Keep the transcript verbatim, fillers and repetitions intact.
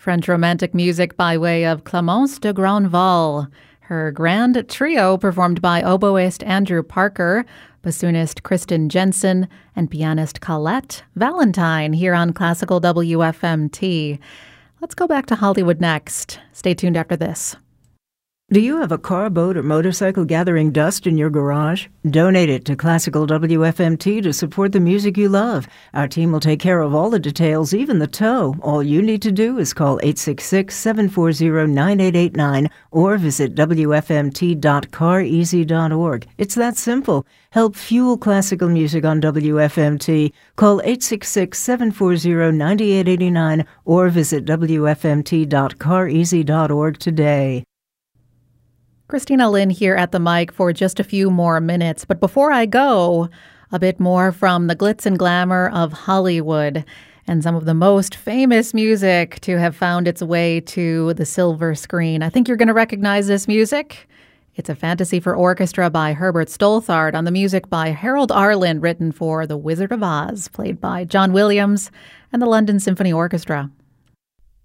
French Romantic music by way of Clémence de Grandval. Her grand trio performed by oboist Andrew Parker, bassoonist Kristen Jensen, and pianist Colette Valentine here on Classical W F M T. Let's go back to Hollywood next. Stay tuned after this. Do you have a car, boat, or motorcycle gathering dust in your garage? Donate it to Classical W F M T to support the music you love. Our team will take care of all the details, even the tow. All you need to do is call eight six six, seven four zero, nine eight eight nine or visit w f m t dot car easy dot org. It's that simple. Help fuel classical music on W F M T. Call eight six six, seven four zero, nine eight eight nine or visit w f m t dot car easy dot org today. Christina Lynn here at the mic for just a few more minutes. But before I go, a bit more from the glitz and glamour of Hollywood and some of the most famous music to have found its way to the silver screen. I think you're going to recognize this music. It's a fantasy for orchestra by Herbert Stolthart on the music by Harold Arlen, written for The Wizard of Oz, played by John Williams and the London Symphony Orchestra.